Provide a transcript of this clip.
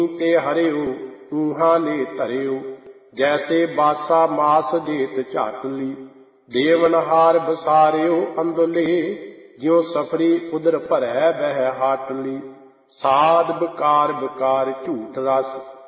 ਤੇ ਹਰਿਓ ਊਹਾਂ ਨੇ ਧਰਿਓ। ਜੈਸੇ ਬਾਸਾ ਮਾਸ ਜੇਤ ਝਾਟਲੀ, ਦੇਵਨਹਾਰ ਬਸਾਰਿਓ ਅੰਦਲੇ। ਜਿਉ ਸਫਰੀ ਉਦਰ ਭਰੈ ਬਹਿ ਹਾਟਲੀ, ਸਾਧ ਬਕਾਰ ਬਕਾਰ ਝੂਠ ਰਸ।